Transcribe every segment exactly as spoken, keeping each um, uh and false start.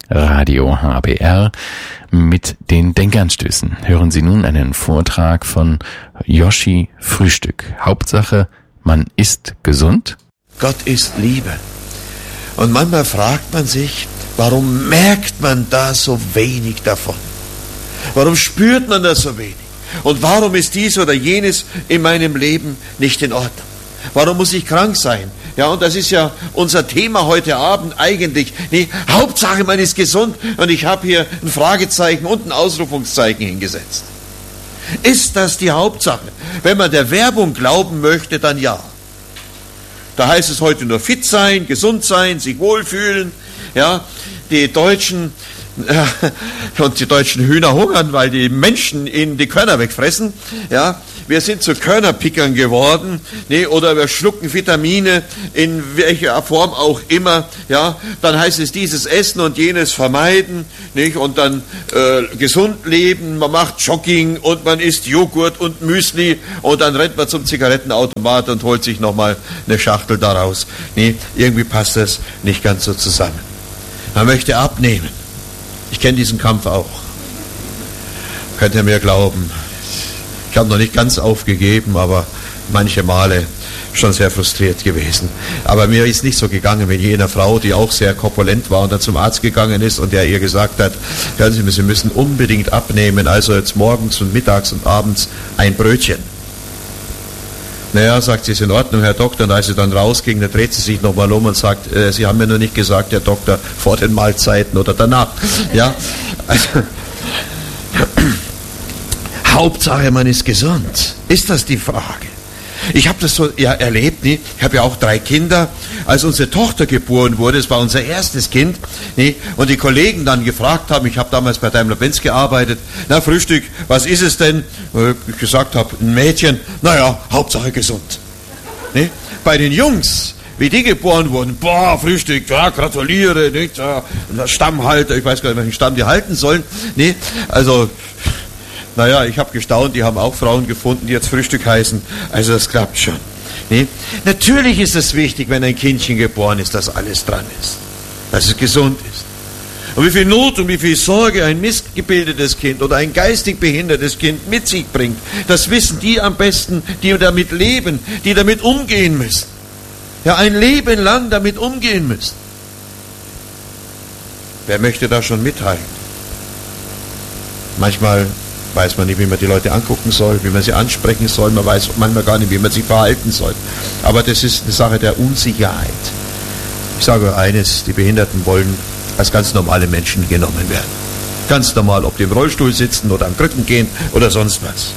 Radio H B R mit den Denkanstößen. Hören Sie nun einen Vortrag von Yoshi Frühstück. Hauptsache, man ist gesund. Gott ist Liebe. Und manchmal fragt man sich, warum merkt man da so wenig davon? Warum spürt man da so wenig? Und warum ist dies oder jenes in meinem Leben nicht in Ordnung? Warum muss ich krank sein? Ja, und das ist ja unser Thema heute Abend eigentlich. Nee, Hauptsache, man ist gesund. Und ich habe hier ein Fragezeichen und ein Ausrufungszeichen hingesetzt. Ist das die Hauptsache? Wenn man der Werbung glauben möchte, dann ja. Da heißt es heute nur fit sein, gesund sein, sich wohlfühlen. Ja, die Deutschen äh, und die deutschen Hühner hungern, weil die Menschen ihnen die Körner wegfressen. Ja, wir sind zu Körnerpickern geworden, nee, oder wir schlucken Vitamine in welcher Form auch immer. Ja, dann heißt es dieses essen und jenes vermeiden, nicht? Und dann äh, gesund leben. Man macht Jogging und man isst Joghurt und Müsli und dann rennt man zum Zigarettenautomat und holt sich nochmal eine Schachtel daraus. Nee, irgendwie passt das nicht ganz so zusammen. Man möchte abnehmen. Ich kenne diesen Kampf auch. Könnt ihr mir glauben. Ich habe noch nicht ganz aufgegeben, aber manche Male schon sehr frustriert gewesen. Aber mir ist nicht so gegangen wie jener Frau, die auch sehr korpulent war und dann zum Arzt gegangen ist und der ihr gesagt hat, hören Sie, Sie müssen unbedingt abnehmen, also jetzt morgens und mittags und abends ein Brötchen. Naja, sagt sie, ist in Ordnung, Herr Doktor. Und als sie dann rausging, dann dreht sie sich nochmal um und sagt, äh, Sie haben mir nur nicht gesagt, Herr Doktor, vor den Mahlzeiten oder danach. Ja, also, Hauptsache, man ist gesund. Ist das die Frage? Ich habe das so ja, erlebt, nie? Ich habe ja auch drei Kinder. Als unsere Tochter geboren wurde, es war unser erstes Kind, nie? Und die Kollegen dann gefragt haben, ich habe damals bei Daimler-Benz gearbeitet, na Frühstück, was ist es denn? Ich gesagt habe, ein Mädchen, naja, Hauptsache gesund. Nie? Bei den Jungs, wie die geboren wurden, boah, Frühstück, ja, gratuliere, nicht? Ja, Stammhalter, ich weiß gar nicht, welchen Stamm die halten sollen. Nie? Also... Naja, ich habe gestaunt, die haben auch Frauen gefunden, die jetzt Frühstück heißen. Also das klappt schon. Nee? Natürlich ist es wichtig, wenn ein Kindchen geboren ist, dass alles dran ist. Dass es gesund ist. Und wie viel Not und wie viel Sorge ein missgebildetes Kind oder ein geistig behindertes Kind mit sich bringt, das wissen die am besten, die damit leben, die damit umgehen müssen. Ja, ein Leben lang damit umgehen müssen. Wer möchte da schon mithalten? Manchmal weiß man nicht, wie man die Leute angucken soll, wie man sie ansprechen soll, man weiß manchmal gar nicht, wie man sich verhalten soll. Aber das ist eine Sache der Unsicherheit. Ich sage eines, die Behinderten wollen als ganz normale Menschen genommen werden. Ganz normal, ob die im Rollstuhl sitzen oder am Krücken gehen oder sonst was.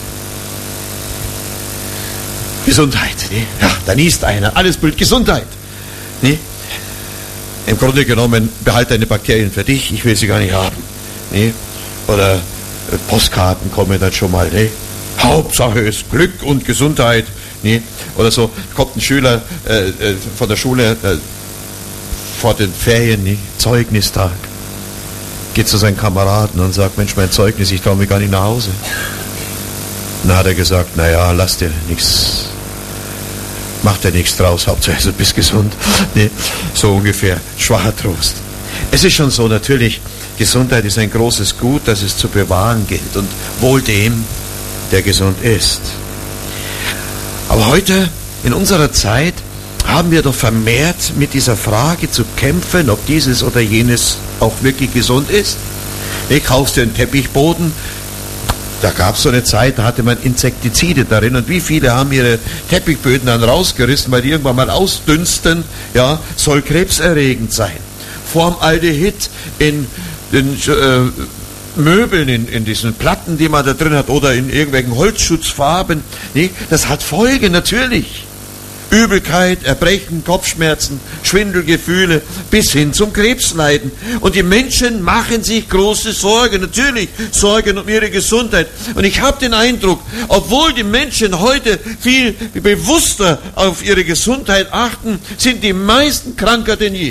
Gesundheit, ne? Ja, da niest einer, alles Bild Gesundheit. Ne? Im Grunde genommen, behalte deine Bakterien für dich, ich will sie gar nicht haben. Ne? Oder Postkarten kommen dann schon mal, ne? Hauptsache ist Glück und Gesundheit, ne? Oder so, kommt ein Schüler äh, äh, von der Schule äh, vor den Ferien, ne? Zeugnistag, geht zu seinen Kameraden und sagt, Mensch, mein Zeugnis, ich komme gar nicht nach Hause. Dann hat er gesagt, naja, lass dir nichts, mach dir nichts draus, Hauptsache du bist gesund, ne? So ungefähr, schwacher Trost. Es ist schon so, natürlich, Gesundheit ist ein großes Gut, das es zu bewahren gilt und wohl dem, der gesund ist. Aber heute, in unserer Zeit, haben wir doch vermehrt mit dieser Frage zu kämpfen, ob dieses oder jenes auch wirklich gesund ist. Ich kaufst dir einen Teppichboden, da gab es so eine Zeit, da hatte man Insektizide darin und wie viele haben ihre Teppichböden dann rausgerissen, weil die irgendwann mal ausdünsten, ja, soll krebserregend sein. Formaldehyd in den äh, Möbeln, in, in diesen Platten, die man da drin hat, oder in irgendwelchen Holzschutzfarben. Nee, das hat Folgen, natürlich. Übelkeit, Erbrechen, Kopfschmerzen, Schwindelgefühle, bis hin zum Krebsleiden. Und die Menschen machen sich große Sorgen, natürlich Sorgen um ihre Gesundheit. Und ich habe den Eindruck, obwohl die Menschen heute viel bewusster auf ihre Gesundheit achten, sind die meisten kranker denn je.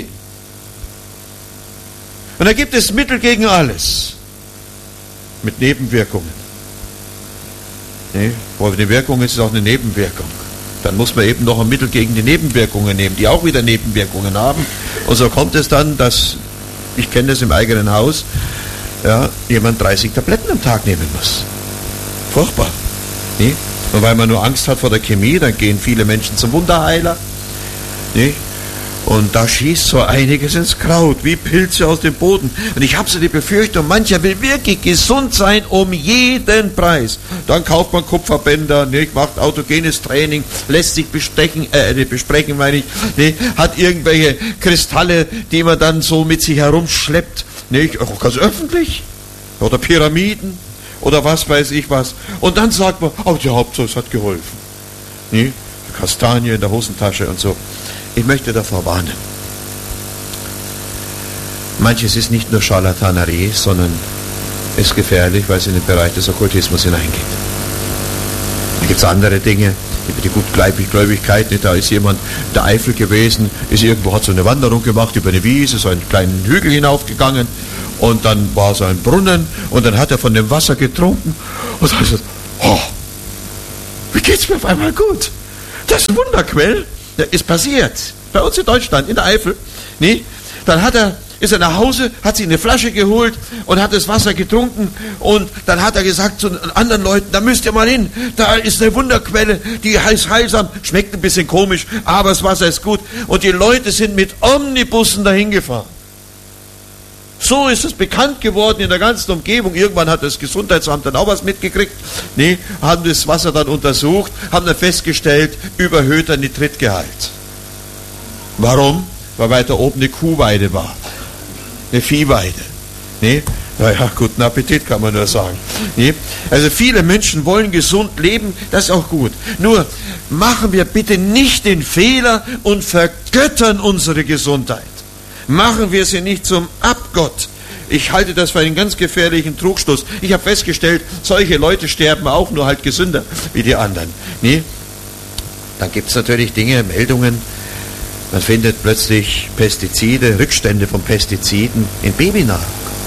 Und da gibt es Mittel gegen alles. Mit Nebenwirkungen. Nee, wo eine Wirkung ist, ist auch eine Nebenwirkung. Dann muss man eben noch ein Mittel gegen die Nebenwirkungen nehmen, die auch wieder Nebenwirkungen haben. Und so kommt es dann, dass ich kenne das im eigenen Haus, ja, jemand dreißig Tabletten am Tag nehmen muss. Furchtbar. Nee? Und weil man nur Angst hat vor der Chemie, dann gehen viele Menschen zum Wunderheiler. Nee? Und da schießt so einiges ins Kraut, wie Pilze aus dem Boden. Und ich habe so die Befürchtung, mancher will wirklich gesund sein um jeden Preis. Dann kauft man Kupferbänder, ne, macht autogenes Training, lässt sich bestechen, äh, besprechen, meine ich, ne, hat irgendwelche Kristalle, die man dann so mit sich herumschleppt, ne, auch ganz öffentlich. Oder Pyramiden, oder was weiß ich was. Und dann sagt man, oh, die Hauptsache, es hat geholfen. Ne, Kastanie in der Hosentasche und so. Ich möchte davor warnen. Manches ist nicht nur Scharlatanerie, sondern ist gefährlich, weil es in den Bereich des Okkultismus hineingeht. Da gibt es andere Dinge, die Gutgläubigkeit. Da ist jemand in der Eifel gewesen, ist irgendwo, hat so eine Wanderung gemacht über eine Wiese, so einen kleinen Hügel hinaufgegangen und dann war so ein Brunnen und dann hat er von dem Wasser getrunken und dann hat er gesagt, oh, wie geht's mir auf einmal gut? Das ist ein Wunderquell. Ja, ist passiert. Bei uns in Deutschland, in der Eifel. Nee? Dann hat er, ist er nach Hause, hat sich eine Flasche geholt und hat das Wasser getrunken und dann hat er gesagt zu anderen Leuten, da müsst ihr mal hin, da ist eine Wunderquelle, die heißt heilsam, schmeckt ein bisschen komisch, aber das Wasser ist gut. Und die Leute sind mit Omnibussen dahin gefahren. So ist es bekannt geworden in der ganzen Umgebung. Irgendwann hat das Gesundheitsamt dann auch was mitgekriegt. Nee, haben das Wasser dann untersucht, haben dann festgestellt, überhöhter Nitritgehalt. Warum? Weil weiter oben eine Kuhweide war. Eine Viehweide. Nee? Naja, guten Appetit kann man nur sagen. Nee? Also viele Menschen wollen gesund leben, das ist auch gut. Nur machen wir bitte nicht den Fehler und vergöttern unsere Gesundheit. Machen wir sie nicht zum Abgott. Ich halte das für einen ganz gefährlichen Trugschluss. Ich habe festgestellt, solche Leute sterben auch, nur halt gesünder wie die anderen. Nee? Dann gibt es natürlich Dinge, Meldungen. Man findet plötzlich Pestizide, Rückstände von Pestiziden in Babynahrung.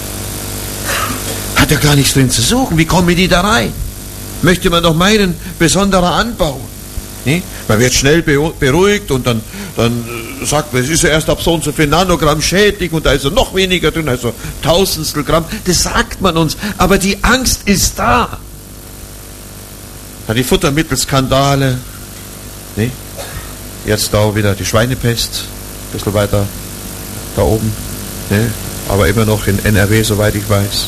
Hat ja gar nichts drin zu suchen. Wie kommen die da rein? Möchte man doch meinen, besonderer Anbau. Nee? Man wird schnell beruhigt und dann, dann sagt man, es ist ja erst ab so und so viel Nanogramm schädlich und da ist ja noch weniger drin, also Tausendstel Gramm. Das sagt man uns, aber die Angst ist da. Dann die Futtermittelskandale. Nee? Jetzt da wieder die Schweinepest, ein bisschen weiter da oben. Nee? Aber immer noch in N R W, soweit ich weiß.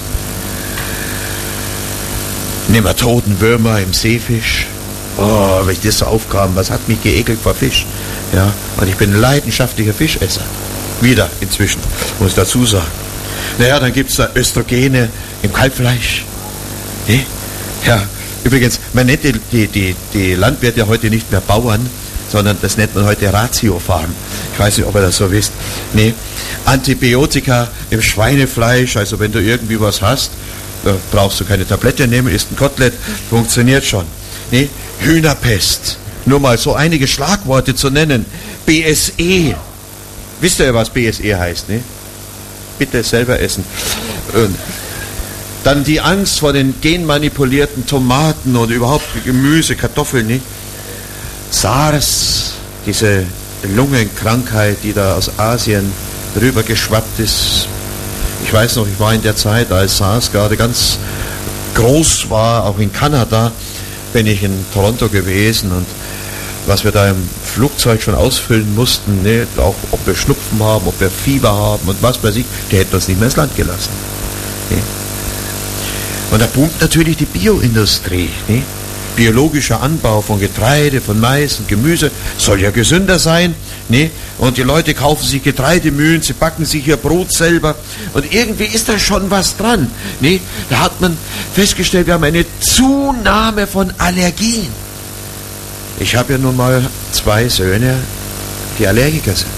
Nematoden, Würmer im Seefisch. Oh, wenn ich das so aufkam, was hat mich geekelt vor Fisch? Ja, und ich bin ein leidenschaftlicher Fischesser. Wieder inzwischen, muss ich dazu sagen. Naja, dann gibt es da Östrogene im Kalbfleisch. Nee? Ja, übrigens, man nennt die, die, die, die Landwirte ja heute nicht mehr Bauern, sondern das nennt man heute Ratiofarm. Ich weiß nicht, ob ihr das so wisst. Nee, Antibiotika im Schweinefleisch, also wenn du irgendwie was hast, da brauchst du keine Tablette nehmen, isst ein Kotelett, funktioniert schon. Nee, Hühnerpest, nur mal so einige Schlagworte zu nennen. B S E, wisst ihr, was B S E heißt? Ne? Bitte selber essen. Und dann die Angst vor den genmanipulierten Tomaten und überhaupt Gemüse, Kartoffeln. Ne? SARS, diese Lungenkrankheit, die da aus Asien rübergeschwappt ist. Ich weiß noch, ich war in der Zeit, als SARS gerade ganz groß war, auch in Kanada, bin ich in Toronto gewesen und was wir da im Flugzeug schon ausfüllen mussten, ne, auch ob wir Schnupfen haben, ob wir Fieber haben und was weiß ich, die hätten uns nicht mehr ins Land gelassen. Ne. Und da boomt natürlich die Bioindustrie. Ne. Biologischer Anbau von Getreide, von Mais und Gemüse soll ja gesünder sein. Ne? Und die Leute kaufen sich Getreidemühlen, sie backen sich ihr Brot selber. Und irgendwie ist da schon was dran. Ne? Da hat man festgestellt, wir haben eine Zunahme von Allergien. Ich habe ja nun mal zwei Söhne, die Allergiker sind.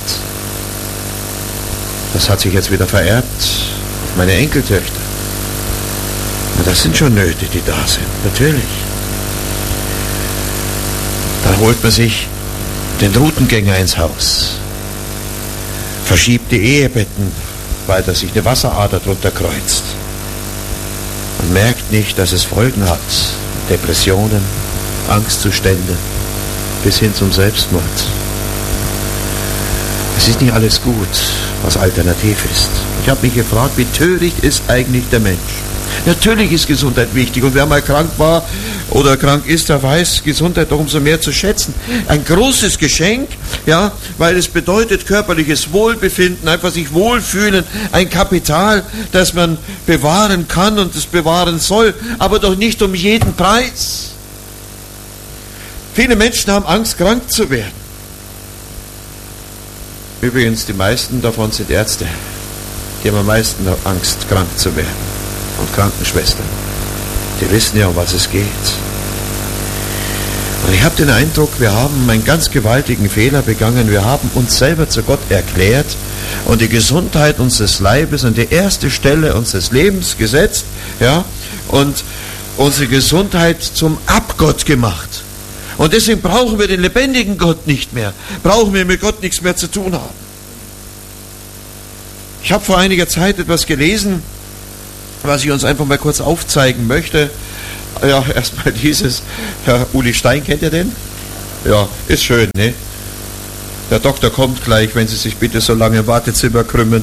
Das hat sich jetzt wieder vererbt auf meine Enkeltöchter. Und das sind schon Nöte, die da sind, natürlich. Dann holt man sich den Routengänger ins Haus, verschiebt die Ehebetten, weil da sich eine Wasserader drunter kreuzt und merkt nicht, dass es Folgen hat. Depressionen, Angstzustände bis hin zum Selbstmord. Es Es ist nicht alles gut, was alternativ ist. Ich habe mich gefragt, wie töricht ist eigentlich der Mensch? Natürlich ist Gesundheit wichtig und wer mal krank war oder krank ist, der weiß Gesundheit doch umso mehr zu schätzen. Ein großes Geschenk, ja, weil es bedeutet körperliches Wohlbefinden, einfach sich wohlfühlen, ein Kapital, das man bewahren kann und es bewahren soll, aber doch nicht um jeden Preis. Viele Menschen haben Angst, krank zu werden. Übrigens, die meisten davon sind Ärzte. Die haben am meisten Angst, krank zu werden. Und Krankenschwestern. Die wissen ja, um was es geht. Und ich habe den Eindruck, wir haben einen ganz gewaltigen Fehler begangen. Wir haben uns selber zu Gott erklärt und die Gesundheit unseres Leibes an die erste Stelle unseres Lebens gesetzt, ja, und unsere Gesundheit zum Abgott gemacht. Und deswegen brauchen wir den lebendigen Gott nicht mehr. Brauchen wir mit Gott nichts mehr zu tun haben. Ich habe vor einiger Zeit etwas gelesen, was ich uns einfach mal kurz aufzeigen möchte. Ja, erstmal dieses, Herr Uli Stein, kennt ihr den? Ja, ist schön, ne? Der Doktor kommt gleich, wenn Sie sich bitte so lange im Wartezimmer krümmen.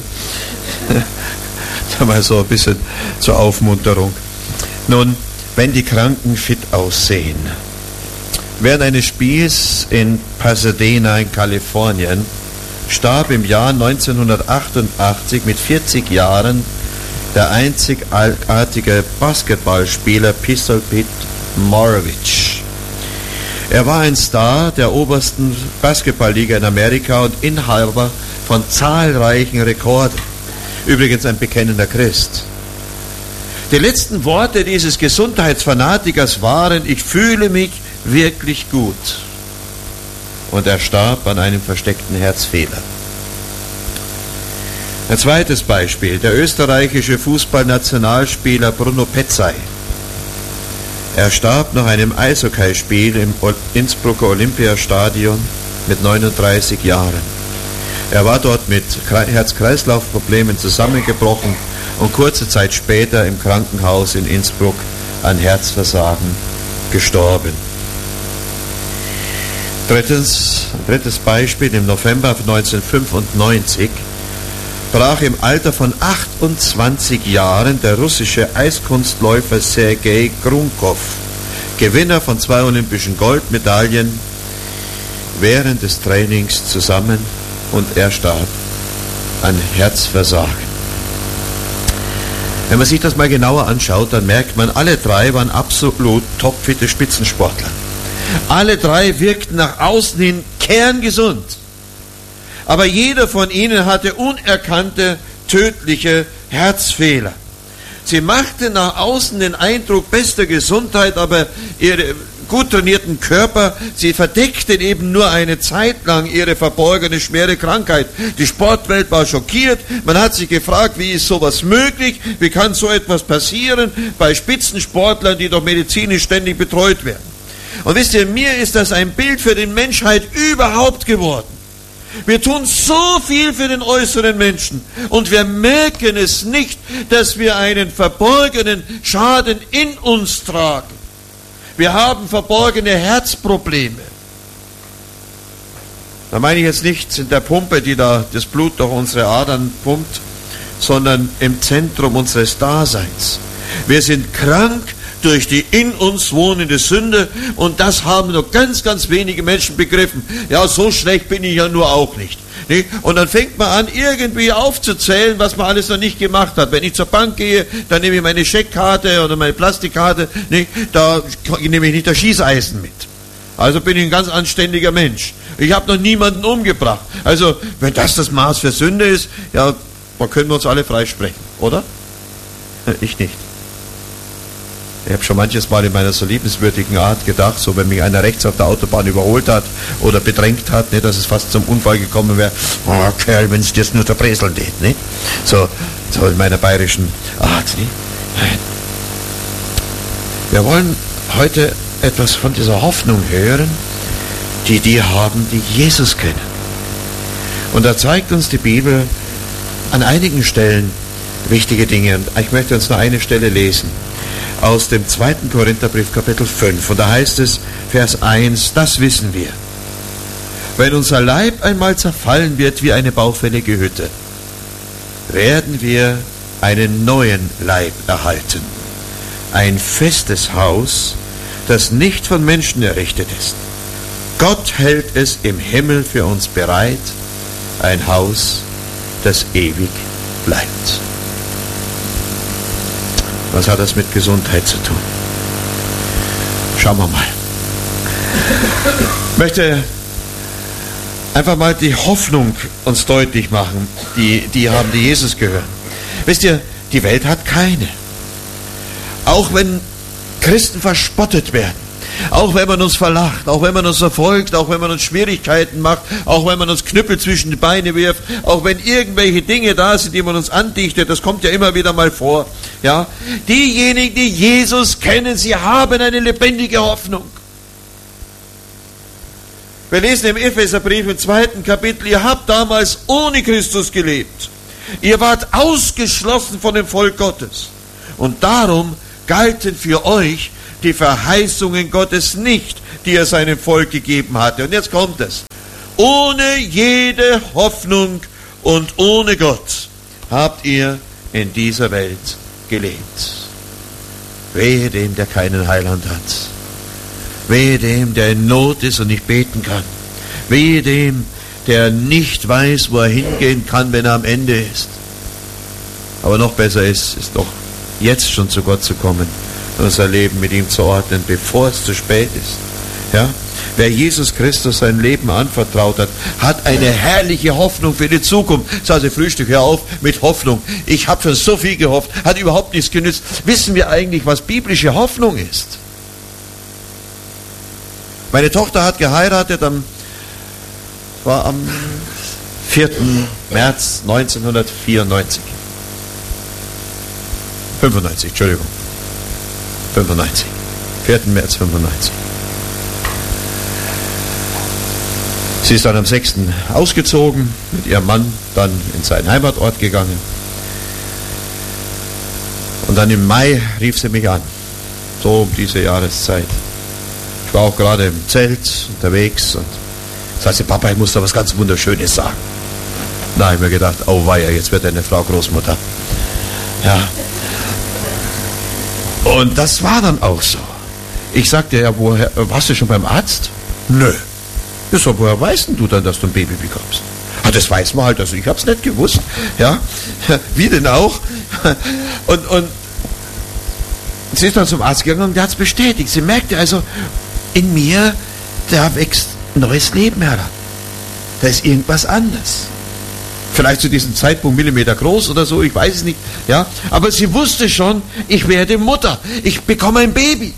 Da mal so ein bisschen zur Aufmunterung. Nun, wenn die Kranken fit aussehen. Während eines Spiels in Pasadena in Kalifornien starb im Jahr neunzehnhundertachtundachtzig mit vierzig Jahren der einzigartige Basketballspieler Pistol Pete Maravich. Er war ein Star der obersten Basketballliga in Amerika und Inhaber von zahlreichen Rekorden. Übrigens ein bekennender Christ. Die letzten Worte dieses Gesundheitsfanatikers waren: Ich fühle mich wirklich gut. Und er starb an einem versteckten Herzfehler. Ein zweites Beispiel, der österreichische Fußballnationalspieler Bruno Petzai. Er starb nach einem Eishockeyspiel im Innsbrucker Olympiastadion mit neununddreißig Jahren. Er war dort mit Herz-Kreislauf-Problemen zusammengebrochen und kurze Zeit später im Krankenhaus in Innsbruck an Herzversagen gestorben. Drittens, drittes Beispiel, im November neunzehnhundertfünfundneunzig brach im Alter von achtundzwanzig Jahren der russische Eiskunstläufer Sergei Grunkov, Gewinner von zwei olympischen Goldmedaillen, während des Trainings zusammen und er starb an Herzversagen. Wenn man sich das mal genauer anschaut, dann merkt man, alle drei waren absolut topfitte Spitzensportler. Alle drei wirkten nach außen hin kerngesund. Aber jeder von ihnen hatte unerkannte, tödliche Herzfehler. Sie machten nach außen den Eindruck bester Gesundheit, aber ihre gut trainierten Körper, sie verdeckten eben nur eine Zeit lang ihre verborgene, schwere Krankheit. Die Sportwelt war schockiert. Man hat sich gefragt, wie ist sowas möglich? Wie kann so etwas passieren bei Spitzensportlern, die doch medizinisch ständig betreut werden? Und wisst ihr, mir ist das ein Bild für die Menschheit überhaupt geworden. Wir tun so viel für den äußeren Menschen und wir merken es nicht, dass wir einen verborgenen Schaden in uns tragen. Wir haben verborgene Herzprobleme. Da meine ich jetzt nicht in der Pumpe, die da das Blut durch unsere Adern pumpt, sondern im Zentrum unseres Daseins. Wir sind krank durch die in uns wohnende Sünde und das haben nur ganz, ganz wenige Menschen begriffen. Ja, so schlecht bin ich ja nur auch nicht. Nicht? Und dann fängt man an, irgendwie aufzuzählen, was man alles noch nicht gemacht hat. Wenn ich zur Bank gehe, dann nehme ich meine Scheckkarte oder meine Plastikkarte, nicht? Da nehme ich nicht das Schießeisen mit. Also bin ich ein ganz anständiger Mensch. Ich habe noch niemanden umgebracht. Also, wenn das das Maß für Sünde ist, ja, dann können wir uns alle freisprechen, oder? Ich nicht. Ich habe schon manches Mal in meiner so liebenswürdigen Art gedacht, so wenn mich einer rechts auf der Autobahn überholt hat oder bedrängt hat, nicht, dass es fast zum Unfall gekommen wäre. Oh Kerl, wenn es dir nur der Breseln geht, nicht? So, so in meiner bayerischen Art. Nicht? Nein. Wir wollen heute etwas von dieser Hoffnung hören, die die haben, die Jesus kennen. Und da zeigt uns die Bibel an einigen Stellen wichtige Dinge. Und ich möchte uns nur eine Stelle lesen. Aus dem zweiten Korintherbrief, Kapitel fünf. Und da heißt es, Vers eins, das wissen wir. wenn unser Leib einmal zerfallen wird wie eine baufällige Hütte, werden wir einen neuen Leib erhalten. Ein festes Haus, das nicht von Menschen errichtet ist. Gott hält es im Himmel für uns bereit, ein Haus, das ewig bleibt. Was hat das mit Gesundheit zu tun? Schauen wir mal. Ich möchte einfach mal die Hoffnung uns deutlich machen, die, die haben, die Jesus gehören. Wisst ihr, die Welt hat keine. Auch wenn Christen verspottet werden, auch wenn man uns verlacht, auch wenn man uns verfolgt, auch wenn man uns Schwierigkeiten macht, auch wenn man uns Knüppel zwischen die Beine wirft, auch wenn irgendwelche Dinge da sind, die man uns andichtet, das kommt ja immer wieder mal vor. Ja? Diejenigen, die Jesus kennen, sie haben eine lebendige Hoffnung. Wir lesen im Epheserbrief im zweiten Kapitel, ihr habt damals ohne Christus gelebt. Ihr wart ausgeschlossen von dem Volk Gottes. Und darum galten für euch die Verheißungen Gottes nicht, die er seinem Volk gegeben hatte. Und jetzt kommt es. Ohne jede Hoffnung und ohne Gott habt ihr in dieser Welt gelebt. Wehe dem, der keinen Heiland hat. Wehe dem, der in Not ist und nicht beten kann. Wehe dem, der nicht weiß, wo er hingehen kann, wenn er am Ende ist. Aber noch besser ist, ist doch jetzt schon zu Gott zu kommen und unser Leben mit ihm zu ordnen, bevor es zu spät ist. Ja? Wer Jesus Christus sein Leben anvertraut hat, hat eine herrliche Hoffnung für die Zukunft. Das heißt, Frühstück, hör auf mit Hoffnung. Ich habe schon so viel gehofft, hat überhaupt nichts genützt. Wissen wir eigentlich, was biblische Hoffnung ist? Meine Tochter hat geheiratet, am, war am vierten März neunzehnhundertvierundneunzig. fünfundneunzig, Entschuldigung. fünfundneunzig. vierten März fünfundneunzig. Sie ist dann am sechsten ausgezogen, mit ihrem Mann dann in seinen Heimatort gegangen. Und dann im Mai rief sie mich an, so um diese Jahreszeit. Ich war auch gerade im Zelt unterwegs und sagte sie, Papa, ich muss da was ganz Wunderschönes sagen. Da habe ich mir gedacht, oh weia, jetzt wird eine Frau Großmutter. Ja. Und das war dann auch so. Ich sagte, ja, woher, warst du schon beim Arzt? Nö. Ja, so, woher weißt denn du dann, dass du ein Baby bekommst? Ah, das weiß man halt, also ich hab's nicht gewusst. Ja, wie denn auch? Und, und sie ist dann zum Arzt gegangen und der hat's bestätigt. Sie merkte also, in mir, da wächst neues Leben heran. Da ist irgendwas anders. Vielleicht zu diesem Zeitpunkt Millimeter groß oder so, ich weiß es nicht. Ja, aber sie wusste schon, ich werde Mutter. Ich bekomme ein Baby.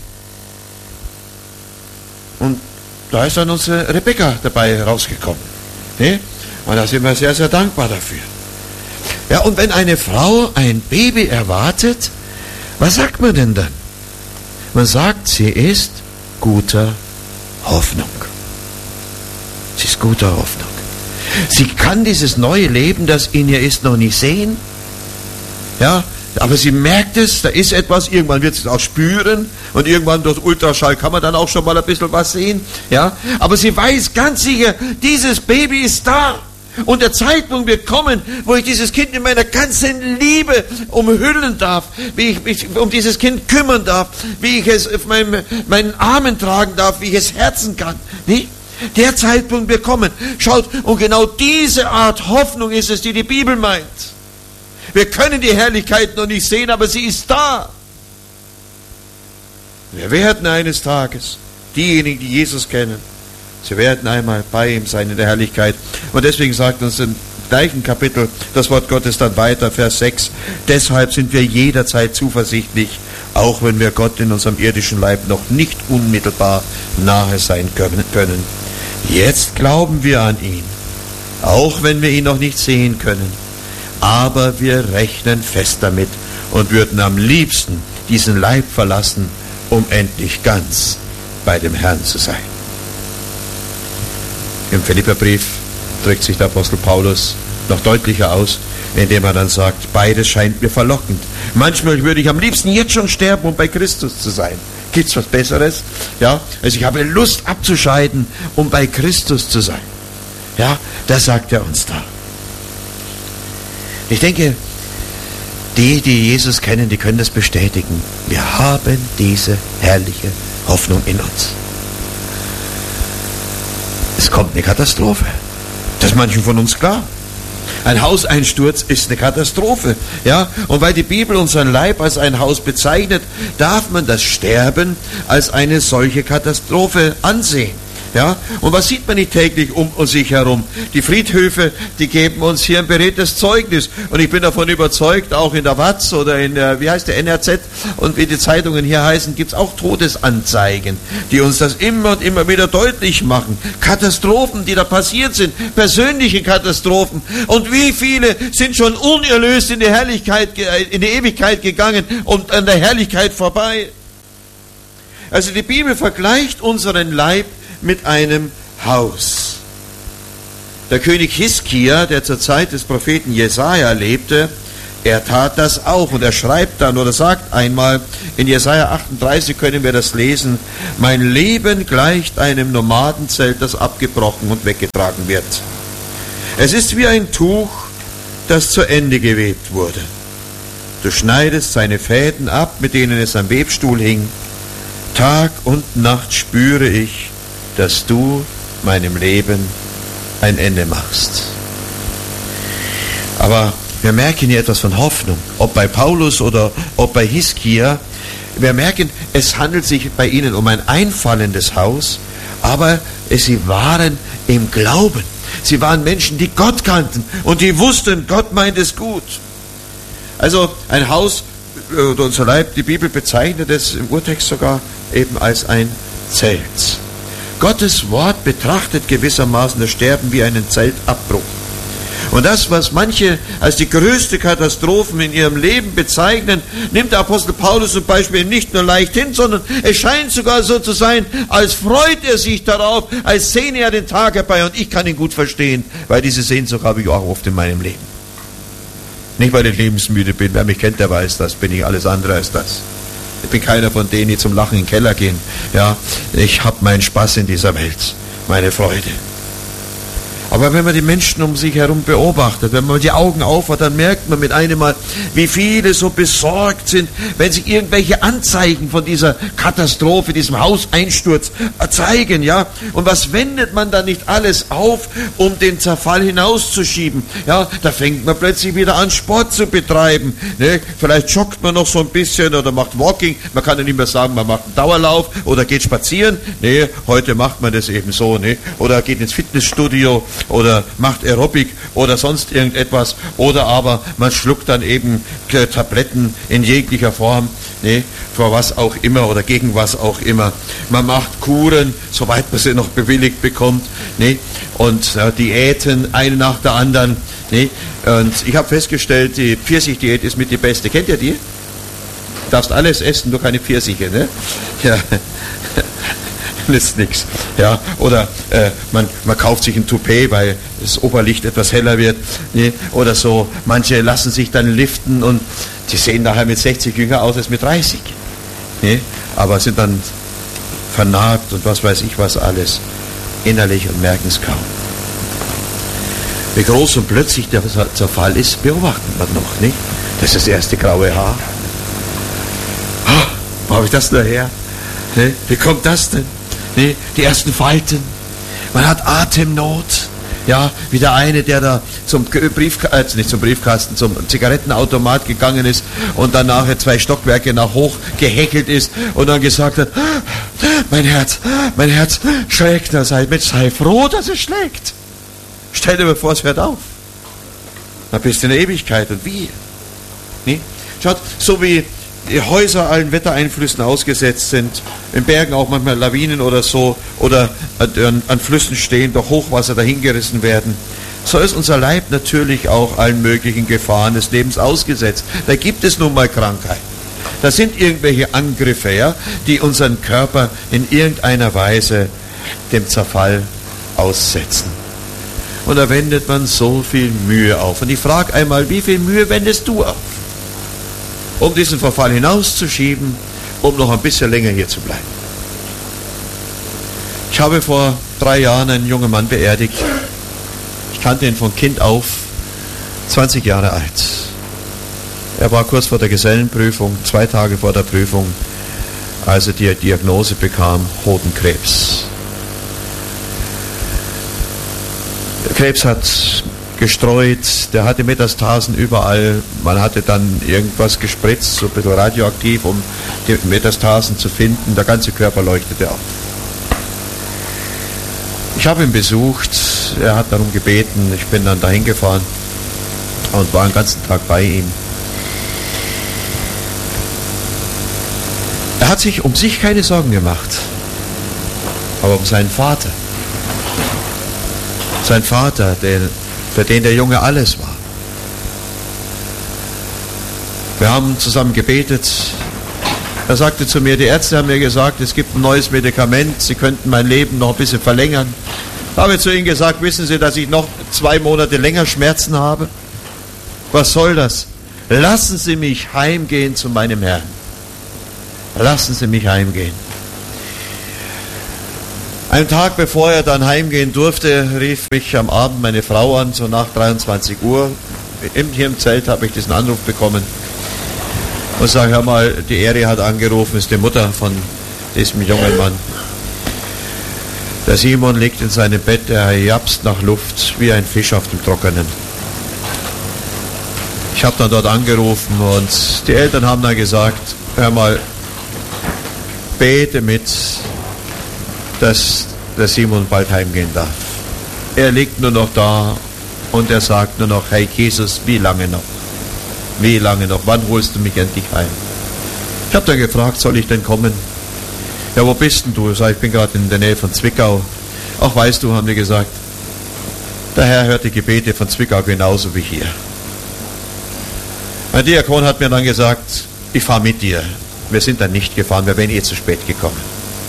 Und da ist dann unsere Rebecca dabei rausgekommen. Ne? Und da sind wir sehr, sehr dankbar dafür. Ja, und wenn eine Frau ein Baby erwartet, was sagt man denn dann? Man sagt, sie ist guter Hoffnung. Sie ist guter Hoffnung. Sie kann dieses neue Leben, das in ihr ist, noch nicht sehen. Ja, aber sie merkt es, da ist etwas, irgendwann wird sie es auch spüren und irgendwann durch Ultraschall kann man dann auch schon mal ein bisschen was sehen. Ja, aber sie weiß ganz sicher, dieses Baby ist da. Und der Zeitpunkt wird kommen, wo ich dieses Kind in meiner ganzen Liebe umhüllen darf, wie ich mich um dieses Kind kümmern darf, wie ich es auf meinem, meinen Armen tragen darf, wie ich es herzen kann. Nicht? Der Zeitpunkt wird kommen. Schaut, und genau diese Art Hoffnung ist es, die die Bibel meint. Wir können die Herrlichkeit noch nicht sehen, aber sie ist da. Wir werden eines Tages, diejenigen, die Jesus kennen, sie werden einmal bei ihm sein in der Herrlichkeit. Und deswegen sagt uns im gleichen Kapitel das Wort Gottes dann weiter, Vers sechs, deshalb sind wir jederzeit zuversichtlich, auch wenn wir Gott in unserem irdischen Leib noch nicht unmittelbar nahe sein können. Jetzt glauben wir an ihn, auch wenn wir ihn noch nicht sehen können. Aber wir rechnen fest damit und würden am liebsten diesen Leib verlassen, um endlich ganz bei dem Herrn zu sein. Im Philipperbrief drückt sich der Apostel Paulus noch deutlicher aus, indem er dann sagt, beides scheint mir verlockend. Manchmal würde ich am liebsten jetzt schon sterben, um bei Christus zu sein. Gibt's was Besseres? Ja, also ich habe Lust abzuscheiden, um bei Christus zu sein. Ja, das sagt er uns da. Ich denke, die, die Jesus kennen, die können das bestätigen. Wir haben diese herrliche Hoffnung in uns. Es kommt eine Katastrophe. Das ist manchen von uns klar. Ein Hauseinsturz ist eine Katastrophe. Ja? Und weil die Bibel unseren Leib als ein Haus bezeichnet, darf man das Sterben als eine solche Katastrophe ansehen. Ja? Und was sieht man nicht täglich um sich herum? Die Friedhöfe, die geben uns hier ein beredtes Zeugnis. Und ich bin davon überzeugt, auch in der W A Z oder in der, wie heißt der, N R Z und wie die Zeitungen hier heißen, gibt es auch Todesanzeigen, die uns das immer und immer wieder deutlich machen. Katastrophen, die da passiert sind, persönliche Katastrophen. Und wie viele sind schon unerlöst in die Herrlichkeit, in die Ewigkeit gegangen und an der Herrlichkeit vorbei. Also die Bibel vergleicht unseren Leib mit einem Haus. Der König Hiskia, der zur Zeit des Propheten Jesaja lebte, er tat das auch. Und er schreibt dann oder sagt einmal, in Jesaja achtunddreißig können wir das lesen: Mein Leben gleicht einem Nomadenzelt, das abgebrochen und weggetragen wird. Es ist wie ein Tuch, das zu Ende gewebt wurde. Du schneidest seine Fäden ab, mit denen es am Webstuhl hing. Tag und Nacht spüre ich, dass du meinem Leben ein Ende machst. Aber wir merken hier etwas von Hoffnung, ob bei Paulus oder ob bei Hiskia. Wir merken, es handelt sich bei ihnen um ein einfallendes Haus, aber sie waren im Glauben. Sie waren Menschen, die Gott kannten und die wussten, Gott meint es gut. Also ein Haus, oder unser Leib, die Bibel bezeichnet es im Urtext sogar eben als ein Zelt. Gottes Wort betrachtet gewissermaßen das Sterben wie einen Zeltabbruch. Und das, was manche als die größte Katastrophen in ihrem Leben bezeichnen, nimmt der Apostel Paulus zum Beispiel nicht nur leicht hin, sondern es scheint sogar so zu sein, als freut er sich darauf, als sehne er den Tag herbei. Und ich kann ihn gut verstehen, weil diese Sehnsucht habe ich auch oft in meinem Leben. Nicht, weil ich lebensmüde bin, wer mich kennt, der weiß das, bin ich alles andere als das. Ich bin keiner von denen, die zum Lachen in den Keller gehen. Ja, ich habe meinen Spaß in dieser Welt, meine Freude. Aber wenn man die Menschen um sich herum beobachtet, wenn man die Augen aufhat, dann merkt man mit einem Mal, wie viele so besorgt sind, wenn sich irgendwelche Anzeichen von dieser Katastrophe, diesem Hauseinsturz zeigen, ja. Und was wendet man da nicht alles auf, um den Zerfall hinauszuschieben? Ja, da fängt man plötzlich wieder an, Sport zu betreiben. Ne? Vielleicht joggt man noch so ein bisschen oder macht Walking. Man kann ja nicht mehr sagen, man macht einen Dauerlauf oder geht spazieren. Ne, heute macht man das eben so. Ne? Oder geht ins Fitnessstudio oder macht Aerobic oder sonst irgendetwas, oder aber man schluckt dann eben äh, Tabletten in jeglicher Form, ne, vor was auch immer oder gegen was auch immer. Man macht Kuren, soweit man sie noch bewilligt bekommt, ne, und äh, Diäten, eine nach der anderen. Ne, und ich habe festgestellt, die Pfirsichdiät ist mit die beste. Kennt ihr die? Du darfst alles essen, nur keine Pfirsiche. Ne? Ja. Nützt nichts. Ja, oder äh, man, man kauft sich ein Toupet, weil das Oberlicht etwas heller wird. Ne? Oder so. Manche lassen sich dann liften und die sehen nachher mit sechzig jünger aus als mit dreißig. Ne? Aber sind dann vernarbt und was weiß ich was alles innerlich und merken es kaum. Wie groß und plötzlich der Zerfall ist, beobachtet man noch. Nicht? Das ist das erste graue Haar. Oh, wo habe ich das nur her? Ne? Wie kommt das denn? Nee, die ersten Falten. Man hat Atemnot. Ja, wie der eine, der da zum Briefkasten, äh, nicht zum Briefkasten, zum Zigarettenautomat gegangen ist und dann nachher zwei Stockwerke nach hoch gehäkelt ist und dann gesagt hat, mein Herz, mein Herz schlägt. Da sei, Mensch, sei froh, dass es schlägt. Stell dir mal vor, es hört auf. Dann bist du in der Ewigkeit. Und wie? Nee? Schaut, so wie die Häuser allen Wettereinflüssen ausgesetzt sind, in Bergen auch manchmal Lawinen oder so, oder an, an Flüssen stehen, durch Hochwasser dahingerissen werden, so ist unser Leib natürlich auch allen möglichen Gefahren des Lebens ausgesetzt. Da gibt es nun mal Krankheiten. Das sind irgendwelche Angriffe, ja, die unseren Körper in irgendeiner Weise dem Zerfall aussetzen. Und da wendet man so viel Mühe auf. Und ich frage einmal, wie viel Mühe wendest du auf? Um diesen Verfall hinauszuschieben, um noch ein bisschen länger hier zu bleiben. Ich habe vor drei Jahren einen jungen Mann beerdigt. kannte ihn von Kind auf, zwanzig Jahre alt. Er war kurz vor der Gesellenprüfung, zwei Tage vor der Prüfung, als er die Diagnose bekam, Hodenkrebs. Der Krebs hat gestreut, der hatte Metastasen überall. Man hatte dann irgendwas gespritzt, so ein bisschen radioaktiv, um die Metastasen zu finden. Der ganze Körper leuchtete auf. Ich habe ihn besucht, er hat darum gebeten, ich bin dann dahin gefahren und war den ganzen Tag bei ihm. Er hat sich um sich keine Sorgen gemacht, aber um seinen Vater. Sein Vater, der, für den der Junge alles war. Wir haben zusammen gebetet. Er sagte zu mir, die Ärzte haben mir gesagt, es gibt ein neues Medikament, sie könnten mein Leben noch ein bisschen verlängern. Ich habe zu ihnen gesagt, wissen Sie, dass ich noch zwei Monate länger Schmerzen habe? Was soll das? Lassen Sie mich heimgehen zu meinem Herrn. Lassen Sie mich heimgehen. Einen Tag bevor er dann heimgehen durfte, rief mich am Abend meine Frau an, so nach dreiundzwanzig Uhr. Hier im Zelt habe ich diesen Anruf bekommen und sage, hör mal, die Eri hat angerufen, ist die Mutter von diesem jungen Mann. Der Simon liegt in seinem Bett, er japst nach Luft wie ein Fisch auf dem Trockenen. Ich habe dann dort angerufen und die Eltern haben dann gesagt, hör mal, bete mit, dass der Simon bald heimgehen darf. Er liegt nur noch da und er sagt nur noch, hey Jesus, wie lange noch? Wie lange noch? Wann holst du mich endlich heim? Ich habe dann gefragt, soll ich denn kommen? Ja, wo bist denn du? Ich sag, ich bin gerade in der Nähe von Zwickau. Ach, weißt du, haben die gesagt, der Herr hört die Gebete von Zwickau genauso wie hier. Mein Diakon hat mir dann gesagt, ich fahre mit dir. Wir sind dann nicht gefahren, wir wären eh zu spät gekommen.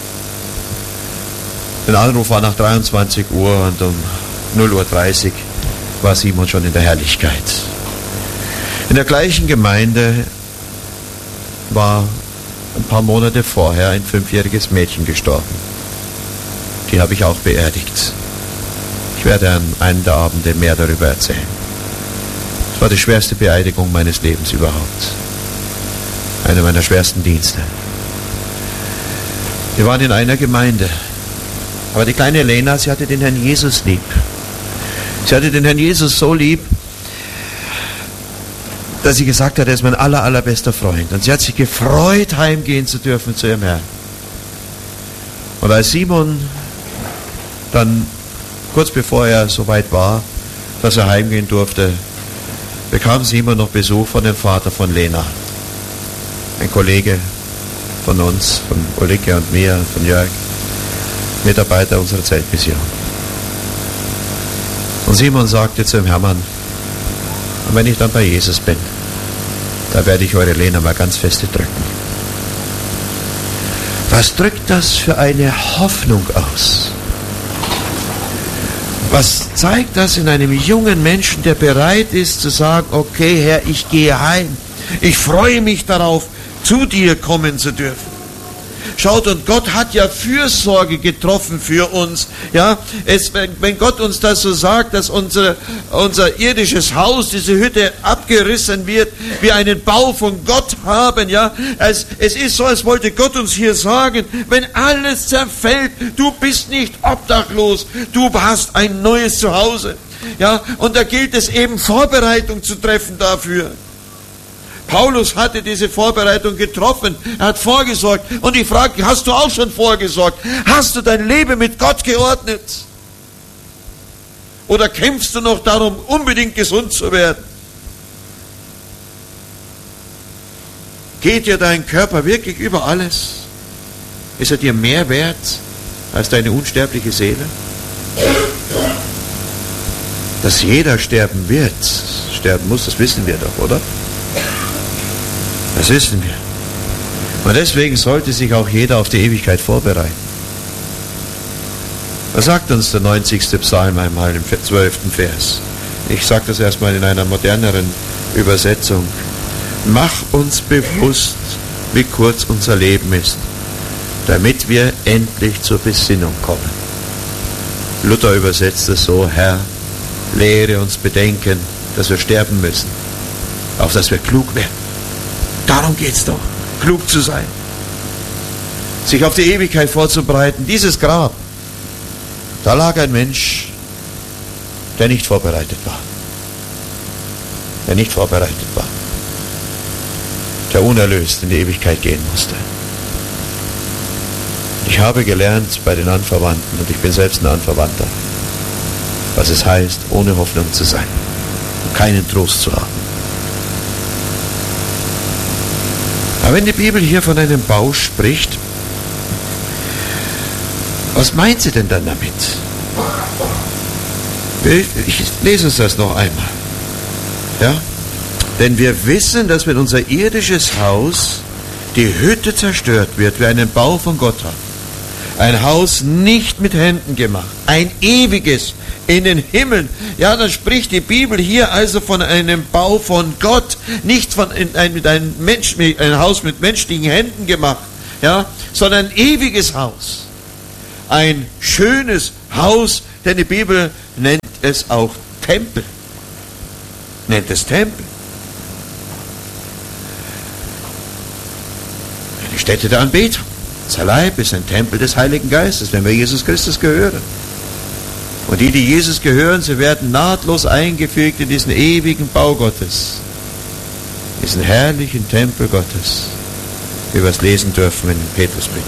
Der Anruf war nach dreiundzwanzig Uhr und um null Uhr dreißig war Simon schon in der Herrlichkeit. In der gleichen Gemeinde war ein paar Monate vorher ein fünfjähriges Mädchen gestorben. Die habe ich auch beerdigt. Ich werde an einem der Abende mehr darüber erzählen. Es war die schwerste Beerdigung meines Lebens überhaupt. Einer meiner schwersten Dienste. Wir waren in einer Gemeinde. Aber die kleine Lena, sie hatte den Herrn Jesus lieb. Sie hatte den Herrn Jesus so lieb, dass sie gesagt hat, er ist mein aller, allerbester Freund. Und sie hat sich gefreut, heimgehen zu dürfen zu ihrem Herrn. Und als Simon dann, kurz bevor er so weit war, dass er heimgehen durfte, bekam Simon noch Besuch von dem Vater von Lena. Ein Kollege von uns, von Ulrike und mir, von Jörg, Mitarbeiter unserer Zeltmission. Und Simon sagte zu dem Hermann, und wenn ich dann bei Jesus bin, da werde ich eure Lena mal ganz feste drücken. Was drückt das für eine Hoffnung aus? Was zeigt das in einem jungen Menschen, der bereit ist zu sagen, okay Herr, ich gehe heim. Ich freue mich darauf, zu dir kommen zu dürfen. Schaut, und Gott hat ja Fürsorge getroffen für uns. Ja, es, wenn, wenn Gott uns das so sagt, dass unser, unser irdisches Haus, diese Hütte abgerissen wird, wir einen Bau von Gott haben, ja, es, es ist so, als wollte Gott uns hier sagen, wenn alles zerfällt, du bist nicht obdachlos, du hast ein neues Zuhause. Ja, und da gilt es eben, Vorbereitung zu treffen dafür. Paulus hatte diese Vorbereitung getroffen, er hat vorgesorgt. Und ich frage, hast du auch schon vorgesorgt? Hast du dein Leben mit Gott geordnet? Oder kämpfst du noch darum, unbedingt gesund zu werden? Geht dir dein Körper wirklich über alles? Ist er dir mehr wert als deine unsterbliche Seele? Dass jeder sterben wird, sterben muss, das wissen wir doch, oder? Das wissen wir. Und deswegen sollte sich auch jeder auf die Ewigkeit vorbereiten. Was sagt uns der neunzigste Psalm einmal im zwölften Vers? Ich sage das erstmal in einer moderneren Übersetzung. Mach uns bewusst, wie kurz unser Leben ist, damit wir endlich zur Besinnung kommen. Luther übersetzt es so, Herr, Lehre uns bedenken, dass wir sterben müssen, auf dass wir klug werden. Darum geht es doch, klug zu sein, sich auf die Ewigkeit vorzubereiten. Dieses Grab, da lag ein Mensch, der nicht vorbereitet war. Der nicht vorbereitet war. Der unerlöst in die Ewigkeit gehen musste. Ich habe gelernt bei den Anverwandten, und ich bin selbst ein Anverwandter, was es heißt, ohne Hoffnung zu sein und keinen Trost zu haben. Aber wenn die Bibel hier von einem Bau spricht, was meint sie denn dann damit? Ich lese uns das noch einmal. Ja? Denn wir wissen, dass wenn unser irdisches Haus, die Hütte zerstört wird, wir einen Bau von Gott haben. Ein Haus nicht mit Händen gemacht, ein ewiges in den Himmeln. Ja, dann spricht die Bibel hier also von einem Bau von Gott, nicht von ein, mit einem Mensch, ein Haus mit menschlichen Händen gemacht, ja, sondern ein ewiges Haus. Ein schönes Haus, denn die Bibel nennt es auch Tempel. Nennt es Tempel. Eine Stätte der Anbetung. Unser Leib ist ein Tempel des Heiligen Geistes, wenn wir Jesus Christus gehören. Und die, die Jesus gehören, sie werden nahtlos eingefügt in diesen ewigen Bau Gottes. Diesen herrlichen Tempel Gottes, wie wir es lesen dürfen in Petrusbrief.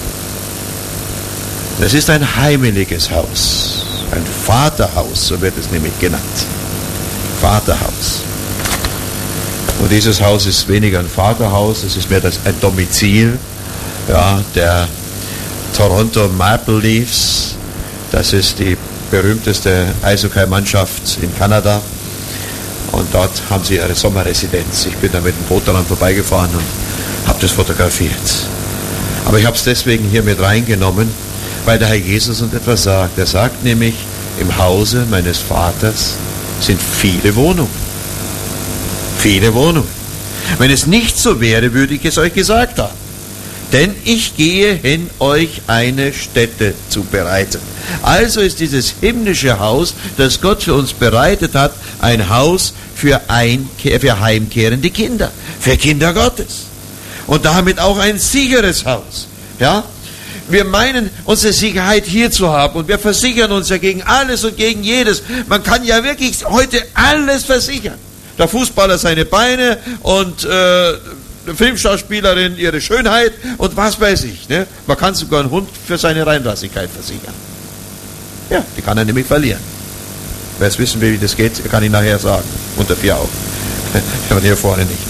Das ist ein heimeliges Haus, ein Vaterhaus, so wird es nämlich genannt. Vaterhaus. Und dieses Haus ist weniger ein Vaterhaus, es ist mehr das, ein Domizil, ja, der Toronto Maple Leafs. Das ist die berühmteste Eishockey-Mannschaft in Kanada. Und dort haben sie ihre Sommerresidenz. Ich bin da mit dem Boot daran vorbeigefahren und habe das fotografiert. Aber ich habe es deswegen hier mit reingenommen, weil der Herr Jesus uns etwas sagt. Er sagt nämlich, im Hause meines Vaters sind viele Wohnungen. Viele Wohnungen. Wenn es nicht so wäre, würde ich es euch gesagt haben. Denn ich gehe hin, euch eine Stätte zu bereiten. Also ist dieses himmlische Haus, das Gott für uns bereitet hat, ein Haus für, Einkehr, für heimkehrende Kinder, für Kinder Gottes. Und damit auch ein sicheres Haus. Ja? Wir meinen, unsere Sicherheit hier zu haben und wir versichern uns ja gegen alles und gegen jedes. Man kann ja wirklich heute alles versichern. Der Fußballer seine Beine und äh, die Filmschauspielerin ihre Schönheit und was weiß ich. Ne? Man kann sogar einen Hund für seine Reinrassigkeit versichern. Ja, die kann er nämlich verlieren. Wer es wissen will, wie das geht, kann ich nachher sagen. Unter vier Augen. Aber hier vorne nicht.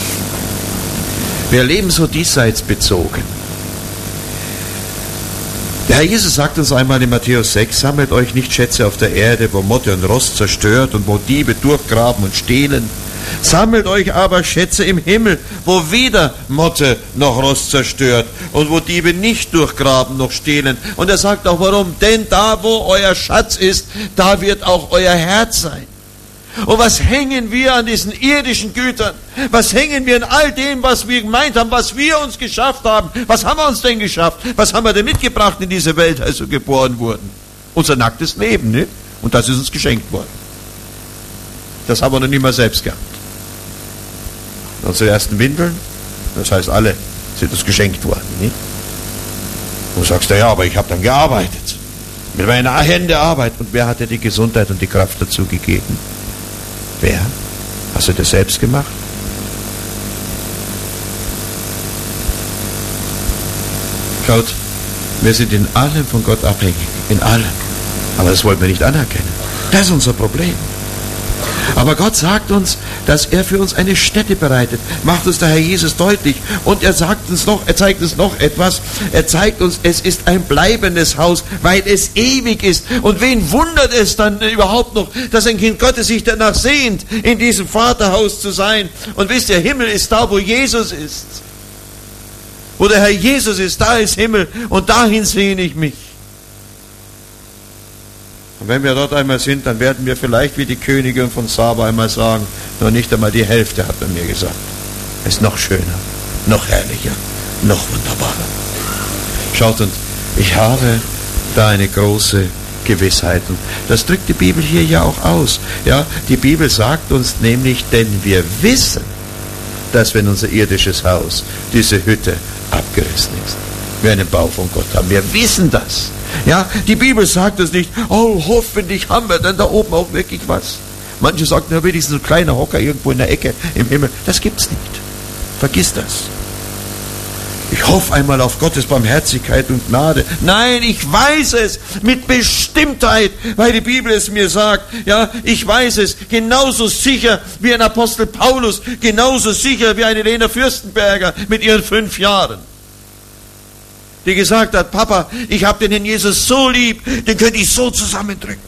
Wir leben so diesseits bezogen. Der Herr Jesus sagt uns einmal in Matthäus sechs, sammelt euch nicht Schätze auf der Erde, wo Motte und Rost zerstört und wo Diebe durchgraben und stehlen. Sammelt euch aber Schätze im Himmel, wo weder Motte noch Rost zerstört und wo Diebe nicht durchgraben noch stehlen. Und er sagt auch warum, denn da wo euer Schatz ist, da wird auch euer Herz sein. Und was hängen wir an diesen irdischen Gütern? Was hängen wir an all dem, was wir gemeint haben, was wir uns geschafft haben? Was haben wir uns denn geschafft? Was haben wir denn mitgebracht in diese Welt, als wir geboren wurden? Unser nacktes Leben, ne? Und das ist uns geschenkt worden. Das haben wir noch nicht mal selbst gehabt. Unsere ersten Windeln, das heißt alle, sind uns geschenkt worden, nicht? Und du sagst, ja, aber ich habe dann gearbeitet. Mit meiner Hände Arbeit. Und wer hat dir die Gesundheit und die Kraft dazu gegeben? Wer? Hast du das selbst gemacht? Schaut, wir sind in allem von Gott abhängig. In allem. Aber das wollen wir nicht anerkennen. Das ist unser Problem. Aber Gott sagt uns, dass er für uns eine Stätte bereitet. Macht uns der Herr Jesus deutlich. Und er sagt uns noch, er zeigt uns noch etwas. Er zeigt uns, es ist ein bleibendes Haus, weil es ewig ist. Und wen wundert es dann überhaupt noch, dass ein Kind Gottes sich danach sehnt, in diesem Vaterhaus zu sein? Und wisst ihr, Himmel ist da, wo Jesus ist. Wo der Herr Jesus ist, da ist Himmel. Und dahin sehne ich mich. Und wenn wir dort einmal sind, dann werden wir vielleicht wie die Königin von Saba einmal sagen, noch nicht einmal die Hälfte, hat man mir gesagt. Es ist noch schöner, noch herrlicher, noch wunderbarer. Schaut, und ich habe da eine große Gewissheiten. Das drückt die Bibel hier ja auch aus. Ja, die Bibel sagt uns nämlich, denn wir wissen, dass wenn unser irdisches Haus, diese Hütte, abgerissen ist, wir einen Bau von Gott haben. Wir wissen das. Ja, die Bibel sagt es nicht, oh, hoffentlich haben wir denn da oben auch wirklich was. Manche sagen, na, wenigstens so ein kleiner Hocker irgendwo in der Ecke im Himmel. Das gibt's nicht. Vergiss das. Ich hoffe einmal auf Gottes Barmherzigkeit und Gnade. Nein, ich weiß es mit Bestimmtheit, weil die Bibel es mir sagt. Ja, ich weiß es genauso sicher wie ein Apostel Paulus, genauso sicher wie eine Lena Fürstenberger mit ihren fünf Jahren, die gesagt hat, Papa, ich habe den Herrn Jesus so lieb, den könnte ich so zusammendrücken.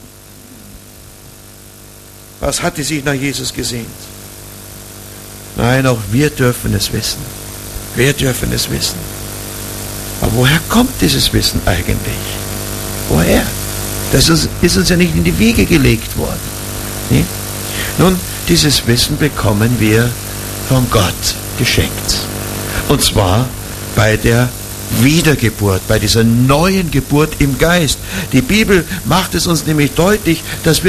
Was hat die sich nach Jesus gesehnt? Nein, auch wir dürfen es wissen. Wir dürfen es wissen. Aber woher kommt dieses Wissen eigentlich? Woher? Das ist, ist uns ja nicht in die Wiege gelegt worden. Nee? Nun, dieses Wissen bekommen wir von Gott geschenkt. Und zwar bei der Wiedergeburt, bei dieser neuen Geburt im Geist. Die Bibel macht es uns nämlich deutlich, dass wir